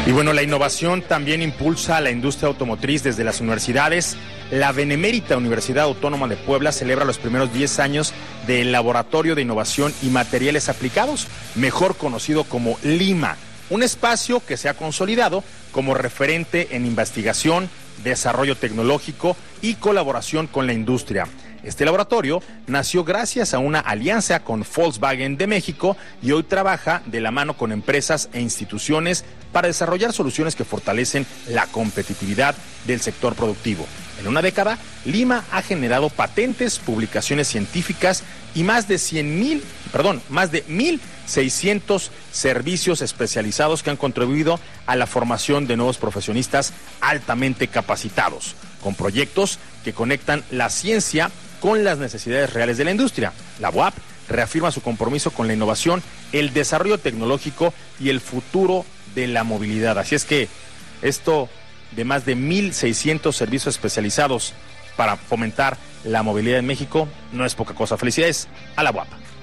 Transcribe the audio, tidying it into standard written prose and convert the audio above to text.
Y bueno, la innovación también impulsa a la industria automotriz desde las universidades. La Benemérita Universidad Autónoma de Puebla celebra los primeros 10 años del Laboratorio de Innovación y Materiales Aplicados, mejor conocido como LIMA, un espacio que se ha consolidado como referente en investigación, desarrollo tecnológico y colaboración con la industria. Este laboratorio nació gracias a una alianza con Volkswagen de México y hoy trabaja de la mano con empresas e instituciones para desarrollar soluciones que fortalecen la competitividad del sector productivo. En una década, Lima ha generado patentes, publicaciones científicas y más de 1,600 servicios especializados que han contribuido a la formación de nuevos profesionistas altamente capacitados, con proyectos que conectan la ciencia con las necesidades reales de la industria. La UAP reafirma su compromiso con la innovación, el desarrollo tecnológico y el futuro de la movilidad. Así es que esto de más de 1,600 servicios especializados para fomentar la movilidad en México no es poca cosa. Felicidades a la UAP.